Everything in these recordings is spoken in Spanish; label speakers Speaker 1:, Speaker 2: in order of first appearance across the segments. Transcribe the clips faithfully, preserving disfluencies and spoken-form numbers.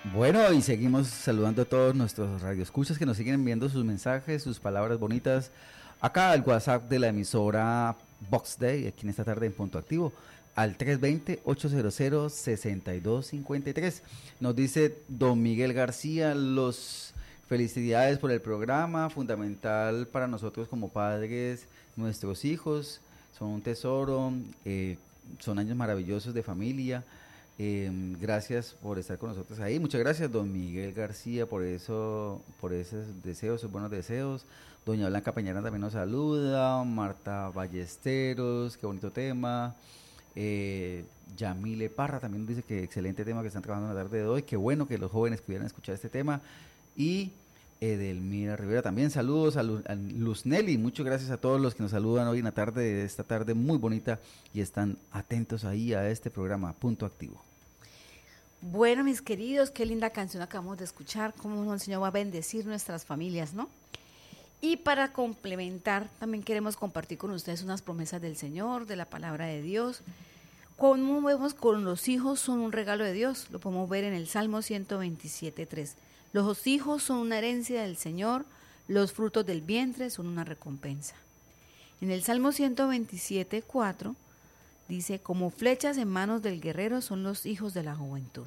Speaker 1: Bueno, y seguimos saludando a todos nuestros radioescuchas que nos siguen enviando sus mensajes, sus palabras bonitas, acá al WhatsApp de la emisora Box Day, aquí en esta tarde en Punto Activo, al tres dos cero, ocho cero cero, seis dos cinco tres. Nos dice don Miguel García, los felicidades por el programa, fundamental para nosotros como padres, nuestros hijos, son un tesoro, eh, son años maravillosos de familia. Eh, gracias por estar con nosotros ahí. Muchas gracias, don Miguel García, por eso, por esos deseos, esos buenos deseos. Doña Blanca Peñarán también nos saluda. Marta Ballesteros, qué bonito tema. Eh, Yamile Parra también nos dice que excelente tema que están trabajando en la tarde de hoy. Qué bueno que los jóvenes pudieran escuchar este tema. Y Edelmira Rivera también, saludos a, Lu, a Luz Nelly, muchas gracias a todos los que nos saludan hoy en la tarde, de esta tarde muy bonita y están atentos ahí a este programa, Punto Activo.
Speaker 2: Bueno, mis queridos, qué linda canción acabamos de escuchar, cómo el Señor va a bendecir nuestras familias, ¿no? Y para complementar, también queremos compartir con ustedes unas promesas del Señor, de la palabra de Dios. Como vemos con los hijos son un regalo de Dios, lo podemos ver en el Salmo ciento veintisiete, tres. Los hijos son una herencia del Señor, los frutos del vientre son una recompensa. En el Salmo ciento veintisiete, cuatro, dice, como flechas en manos del guerrero son los hijos de la juventud.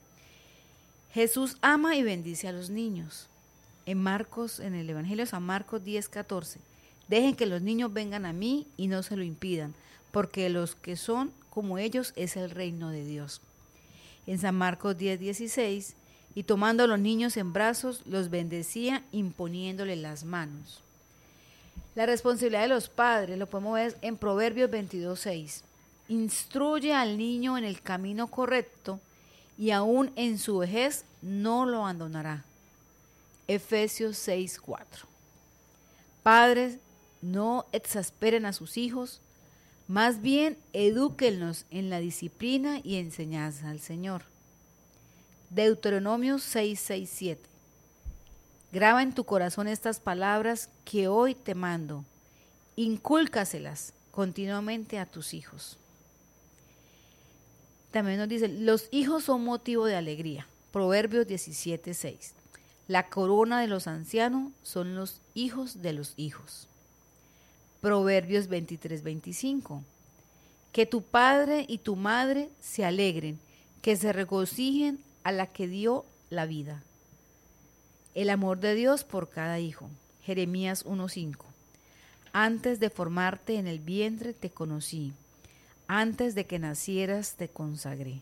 Speaker 2: Jesús ama y bendice a los niños. En Marcos, en el Evangelio de San Marcos diez, catorce, dejen que los niños vengan a mí y no se lo impidan, porque los que son como ellos es el reino de Dios. En San Marcos diez, dieciséis, y tomando a los niños en brazos, los bendecía imponiéndole las manos. La responsabilidad de los padres lo podemos ver en Proverbios veintidós, seis. Instruye al niño en el camino correcto y aún en su vejez no lo abandonará. Efesios seis, cuatro. Padres, no exasperen a sus hijos, más bien edúquenlos en la disciplina y enseñanza al Señor. Deuteronomio seis, seis, siete. Graba en tu corazón estas palabras que hoy te mando. Incúlcaselas continuamente a tus hijos. También nos dice, los hijos son motivo de alegría. Proverbios diecisiete, seis. La corona de los ancianos son los hijos de los hijos. Proverbios veintitrés, veinticinco. Que tu padre y tu madre se alegren, que se regocijen a la que dio la vida. El amor de Dios por cada hijo. Jeremías uno, cinco. Antes de formarte en el vientre te conocí, antes de que nacieras te consagré.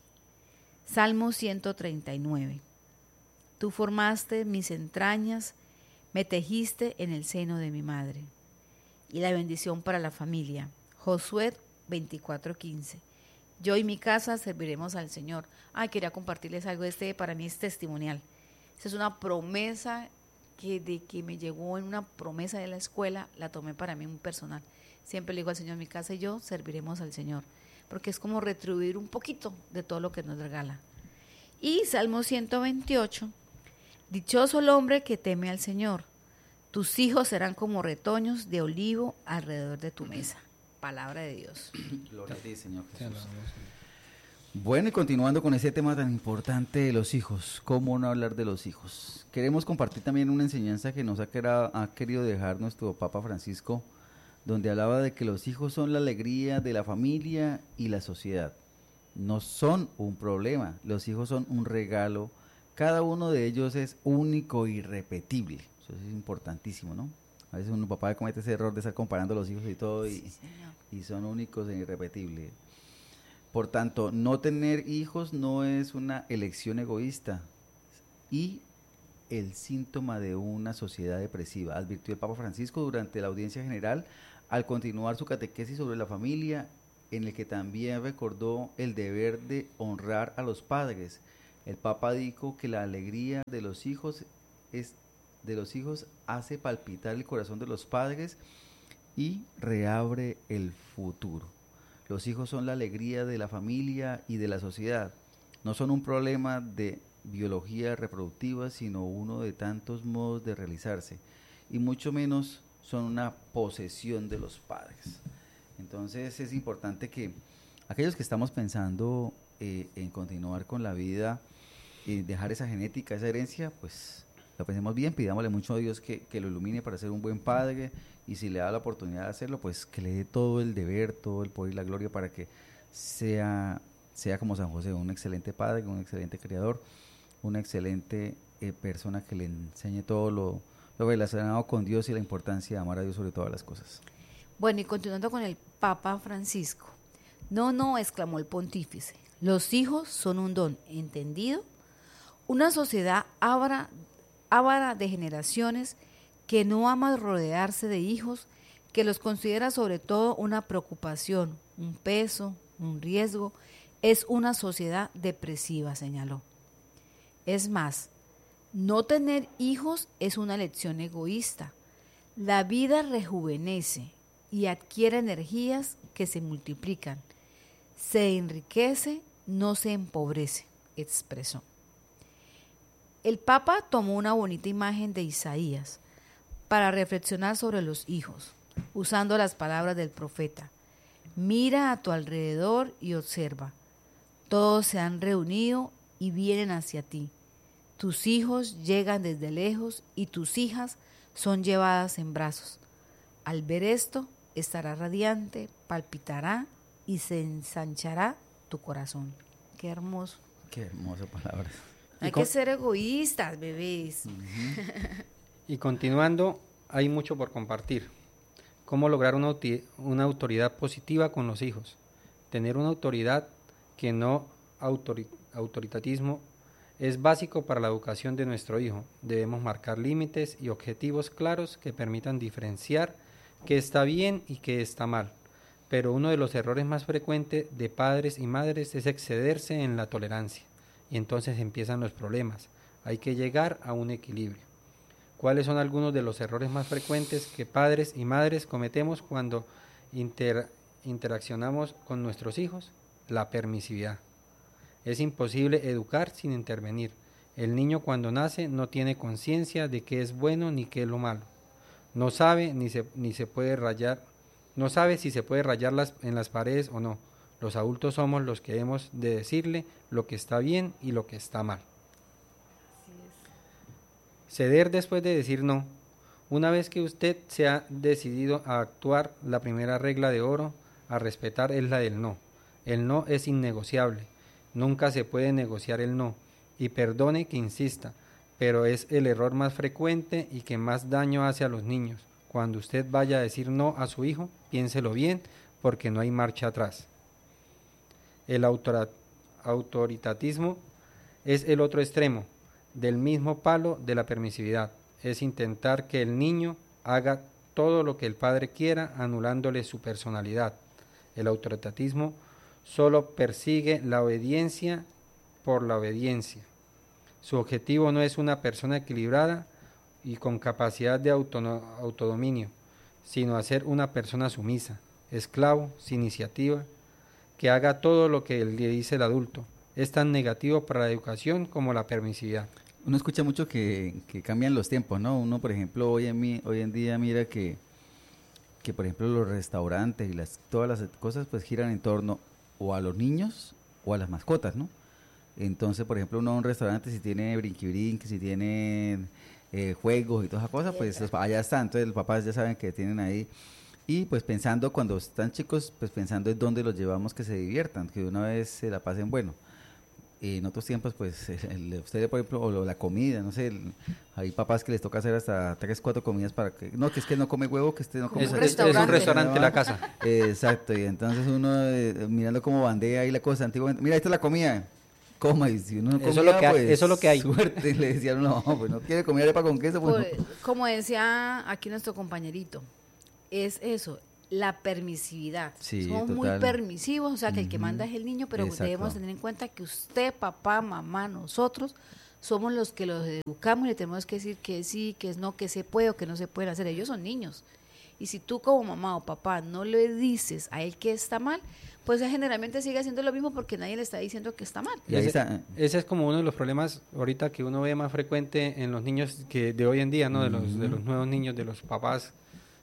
Speaker 2: Salmo ciento treinta y nueve. Tú formaste mis entrañas, me tejiste en el seno de mi madre. Y la bendición para la familia. Josué veinticuatro, quince. Yo y mi casa serviremos al Señor. Ay, quería compartirles algo. Este para mí es testimonial. Esta es una promesa que de que me llegó en una promesa de la escuela, la tomé para mí un personal. Siempre le digo al Señor, mi casa y yo serviremos al Señor, porque es como retribuir un poquito de todo lo que nos regala. Y Salmo ciento veintiocho, dichoso el hombre que teme al Señor, tus hijos serán como retoños de olivo alrededor de tu mesa. Palabra de Dios.
Speaker 1: Gloria a ti, Señor Jesús. Bueno, y continuando con ese tema tan importante de los hijos, ¿cómo no hablar de los hijos? Queremos compartir también una enseñanza que nos ha, quera, ha querido dejar nuestro Papa Francisco, donde hablaba de que los hijos son la alegría de la familia y la sociedad. No son un problema, los hijos son un regalo, cada uno de ellos es único y irrepetible. Eso es importantísimo, ¿no? A veces un papá comete ese error de estar comparando los hijos y todo, y, sí, y son únicos e irrepetibles. Por tanto, no tener hijos no es una elección egoísta y el síntoma de una sociedad depresiva, advirtió el Papa Francisco durante la audiencia general al continuar su catequesis sobre la familia, en el que también recordó el deber de honrar a los padres. El Papa dijo que la alegría de los hijos es de los hijos hace palpitar el corazón de los padres y reabre el futuro. Los hijos son la alegría de la familia y de la sociedad. No son un problema de biología reproductiva, sino uno de tantos modos de realizarse. Y mucho menos son una posesión de los padres. Entonces es importante que aquellos que estamos pensando eh, en continuar con la vida, y dejar esa genética, esa herencia, pues lo pensemos bien, pidámosle mucho a Dios que, que lo ilumine para ser un buen padre, y si le da la oportunidad de hacerlo, pues que le dé todo el deber, todo el poder y la gloria para que sea, sea como San José, un excelente padre, un excelente criador, una excelente eh, persona que le enseñe todo lo, lo relacionado con Dios y la importancia de amar a Dios sobre todas las cosas.
Speaker 2: Bueno, y continuando con el Papa Francisco. No, no, exclamó el pontífice, los hijos son un don, ¿entendido? Una sociedad ávara, ávara de generaciones que no ama rodearse de hijos, que los considera sobre todo una preocupación, un peso, un riesgo, es una sociedad depresiva, señaló. Es más, no tener hijos es una elección egoísta. La vida rejuvenece y adquiere energías que se multiplican. Se enriquece, no se empobrece, expresó. El Papa tomó una bonita imagen de Isaías para reflexionar sobre los hijos, usando las palabras del profeta. Mira a tu alrededor y observa. Todos se han reunido y vienen hacia ti. Tus hijos llegan desde lejos y tus hijas son llevadas en brazos. Al ver esto, estará radiante, palpitará y se ensanchará tu corazón. Qué hermoso.
Speaker 1: Qué hermosas palabras.
Speaker 2: Hay que ser egoístas, bebés. Uh-huh.
Speaker 3: Y continuando, hay mucho por compartir. Cómo lograr una, una autoridad positiva con los hijos. Tener una autoridad que no autori, autoritatismo es básico para la educación de nuestro hijo. Debemos marcar límites y objetivos claros que permitan diferenciar qué está bien y qué está mal. Pero uno de los errores más frecuentes de padres y madres es excederse en la tolerancia. Y entonces empiezan los problemas. Hay que llegar a un equilibrio. ¿Cuáles son algunos de los errores más frecuentes que padres y madres cometemos cuando inter, interaccionamos con nuestros hijos? La permisividad. Es imposible educar sin intervenir. El niño cuando nace no tiene conciencia de qué es bueno ni qué es lo malo. No sabe ni se, ni se puede rayar, no sabe si se puede rayar las, en las paredes o no. Los adultos somos los que hemos de decirle lo que está bien y lo que está mal. Ceder después de decir no. Una vez que usted se ha decidido a actuar, la primera regla de oro a respetar es la del no. El no es innegociable. Nunca se puede negociar el no. Y perdone que insista, pero es el error más frecuente y que más daño hace a los niños. Cuando usted vaya a decir no a su hijo, piénselo bien, porque no hay marcha atrás. El autora- autoritatismo es el otro extremo del mismo palo de la permisividad. Es intentar que el niño haga todo lo que el padre quiera, anulándole su personalidad. El autoritatismo solo persigue la obediencia por la obediencia. Su objetivo no es una persona equilibrada y con capacidad de autono- autodominio, sino hacer una persona sumisa, esclavo, sin iniciativa, que haga todo lo que le dice el adulto. Es tan negativo para la educación como la permisividad.
Speaker 1: Uno escucha mucho que, que cambian los tiempos, ¿no? Uno, por ejemplo, hoy en, mi, hoy en día mira que, que, por ejemplo, los restaurantes y las, todas las cosas pues giran en torno o a los niños o a las mascotas, ¿no? Entonces, por ejemplo, uno a un restaurante si tiene brinqui-brinqui, si tiene eh, juegos y todas esas cosas, pues los, allá están, entonces los papás ya saben que tienen ahí. Y pues pensando, cuando están chicos, pues pensando en dónde los llevamos que se diviertan, que de una vez se la pasen bueno. Y en otros tiempos, pues, el, usted, por ejemplo, o la comida, no sé, el, hay papás que les toca hacer hasta tres, cuatro comidas para que, no, que es que no come huevo, que este no come...
Speaker 3: Es, es, es un restaurante en la casa.
Speaker 1: Eh, exacto, y entonces uno eh, mirando como bandea ahí la cosa, antiguamente, mira, esta es la comida, coma, y si uno no comía,
Speaker 3: eso, es lo que hay,
Speaker 1: pues,
Speaker 3: eso es lo que hay.
Speaker 1: Suerte, le decían, no, pues no quiere comer arepa con queso, pues
Speaker 2: Por,
Speaker 1: no.
Speaker 2: Como decía aquí nuestro compañerito, es eso, la permisividad.
Speaker 1: Sí,
Speaker 2: somos
Speaker 1: total.
Speaker 2: muy permisivos, o sea que
Speaker 1: uh-huh.
Speaker 2: el que manda es el niño, pero
Speaker 1: Exacto.
Speaker 2: debemos tener en cuenta que usted, papá, mamá, nosotros somos los que los educamos y le tenemos que decir que sí, que no, que se puede o que no se puede hacer. Ellos son niños. Y si tú como mamá o papá no le dices a él que está mal, pues él generalmente sigue haciendo lo mismo porque nadie le está diciendo que está mal.
Speaker 1: Y ahí
Speaker 3: ese,
Speaker 1: está.
Speaker 3: ese es como uno de los problemas ahorita que uno ve más frecuente en los niños que de hoy en día, ¿no? De los, uh-huh. de los nuevos niños, de los papás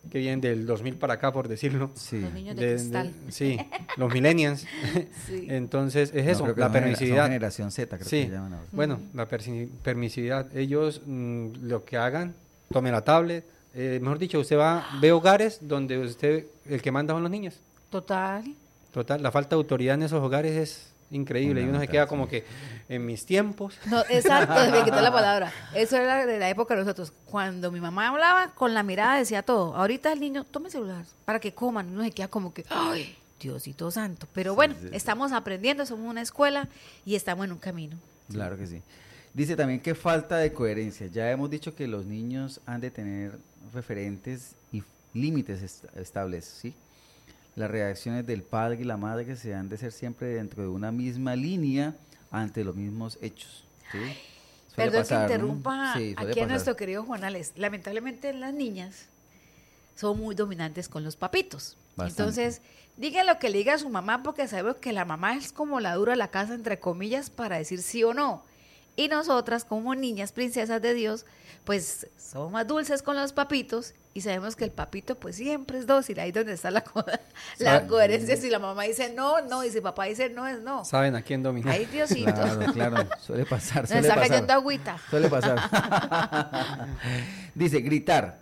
Speaker 3: que vienen del dos mil para acá, por decirlo.
Speaker 1: Sí.
Speaker 2: Los niños de,
Speaker 3: De-
Speaker 2: cristal.
Speaker 3: de- sí, los millennials.
Speaker 2: Sí.
Speaker 3: Entonces, es
Speaker 1: No,
Speaker 3: eso,
Speaker 1: creo que
Speaker 3: la
Speaker 1: son genera-
Speaker 3: permisividad.
Speaker 1: son generación Z, creo
Speaker 3: Sí,
Speaker 1: que llaman ahora.
Speaker 3: bueno, la persi- permisividad. Ellos mm, lo que hagan, tome la tablet. Eh, mejor dicho, usted va, ve hogares donde usted, el que manda son los niños.
Speaker 2: Total.
Speaker 3: Total, la falta de autoridad en esos hogares es increíble. Y uno se queda
Speaker 1: Fundamental,
Speaker 3: como
Speaker 1: sí.
Speaker 3: que en mis tiempos.
Speaker 2: No, exacto, me quitó la palabra. Eso era de la época de nosotros. Cuando mi mamá hablaba, con la mirada decía todo. Ahorita el niño, tome el celular para que coman. Uno se queda como que, ay, Diosito santo. Pero
Speaker 1: Sí,
Speaker 2: bueno,
Speaker 1: sí, sí.
Speaker 2: estamos aprendiendo, somos una escuela y estamos en un camino.
Speaker 1: Claro que sí. Dice también que falta de coherencia. Ya hemos dicho que los niños han de tener referentes y límites est- estables, ¿sí? Las reacciones del padre y la madre se han de ser siempre dentro de una misma línea ante los mismos hechos, ¿sí? Suele
Speaker 2: Perdón
Speaker 1: pasar,
Speaker 2: que
Speaker 1: ¿no?
Speaker 2: interrumpa
Speaker 1: Sí, suele
Speaker 2: aquí a
Speaker 1: pasar.
Speaker 2: nuestro querido Juanales. Lamentablemente las niñas son muy dominantes con los papitos.
Speaker 1: Bastante.
Speaker 2: Entonces, diga lo que le diga a su mamá porque sabemos que la mamá es como la dura de la casa, entre comillas, para decir sí o no. Y nosotras, como niñas, princesas de Dios, pues somos más dulces con los papitos y sabemos que el papito pues siempre es dócil. Ahí es donde está la, co- la
Speaker 3: Sabe-
Speaker 2: coherencia. Si la mamá dice no, no. Y si papá dice no, es no.
Speaker 3: Saben a quién dominar.
Speaker 2: Ay, Diosito.
Speaker 1: Claro, claro, suele pasar,
Speaker 2: Nos
Speaker 1: suele
Speaker 2: está
Speaker 1: pasar.
Speaker 2: cayendo agüita.
Speaker 1: Suele pasar. Dice, gritar,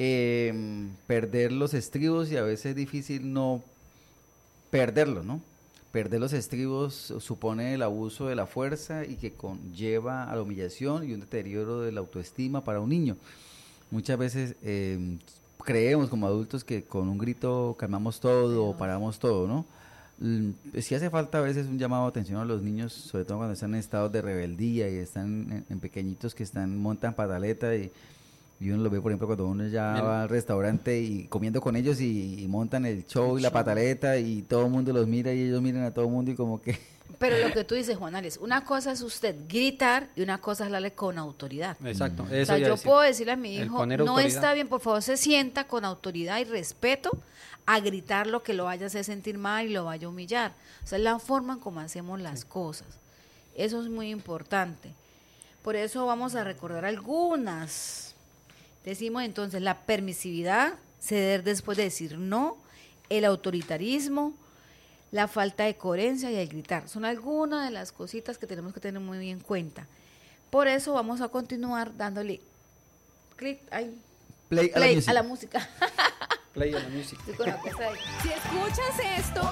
Speaker 1: eh, perder los estribos y a veces es difícil no perderlo, ¿no? Perder los estribos supone el abuso de la fuerza y que conlleva a la humillación y un deterioro de la autoestima para un niño. Muchas veces eh, creemos como adultos que con un grito calmamos todo o paramos todo, ¿no? Mm, sí hace falta a veces un llamado de atención a los niños, sobre todo cuando están en estados de rebeldía y están en, en pequeñitos que están montan pataleta y, y uno lo ve, por ejemplo, cuando uno ya
Speaker 3: Bien.
Speaker 1: va al restaurante y comiendo con ellos y, y montan el show y la pataleta y todo el mundo los mira y ellos miran a todo el mundo y como que...
Speaker 2: Pero lo que tú dices, Juanales, una cosa es usted gritar y una cosa es hablarle con autoridad.
Speaker 3: Exacto.
Speaker 2: O
Speaker 3: Eso
Speaker 2: sea,
Speaker 3: iba a
Speaker 2: yo
Speaker 3: decir.
Speaker 2: puedo decirle a mi
Speaker 3: El
Speaker 2: hijo,
Speaker 3: poner
Speaker 2: no
Speaker 3: autoridad.
Speaker 2: está bien, por favor, se sienta con autoridad y respeto a gritar lo que lo vaya a hacer sentir mal y lo vaya a humillar. O sea, es la forma en cómo hacemos las cosas. Eso es muy importante. Por eso vamos a recordar algunas. Decimos entonces la permisividad, ceder después de decir no, el autoritarismo, la falta de coherencia y el gritar. Son algunas de las cositas que tenemos que tener muy en cuenta. Por eso vamos a continuar dándole clic, ay,
Speaker 1: Play, a la
Speaker 2: play
Speaker 1: music.
Speaker 2: a la música.
Speaker 3: Play on the music.
Speaker 2: Estoy con la cosa ahí.
Speaker 4: Si escuchas esto,